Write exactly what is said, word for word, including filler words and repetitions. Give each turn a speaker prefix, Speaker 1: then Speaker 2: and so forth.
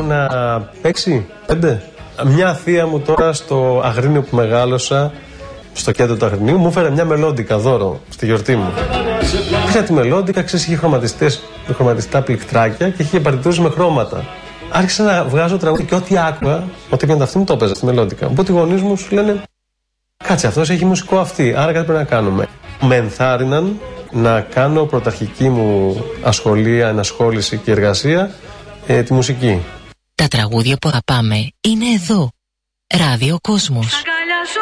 Speaker 1: ήμουν έξι, πέντε. Μια θεία μου τώρα στο Αγρίνιο που μεγάλωσα, στο κέντρο του Αγρινίου, μου έφερε μια μελόντικα δώρο στη γιορτή μου. Πήρα τη μελόντικα, ξέρεις, είχε χρωματιστές, χρωματιστά πληκτράκια και είχε παρτιτούρες με χρώματα. Άρχισα να βγάζω τραγούδι και ό,τι άκουγα, ό,τι έκανε αυτή μου το έπαιζα στη μελόντικα. Οπότε οι γονείς μου σου λένε, κάτσε, αυτός έχει μουσικό αυτή, άρα κάτι πρέπει να κάνουμε. Με ενθάρρυναν να κάνω πρωταρχική μου ασχολία, ενασχόληση και εργασία, ε, τη μουσική.
Speaker 2: Τα τραγούδια που αγαπάμε είναι εδώ. Ράδιο Κόσμος.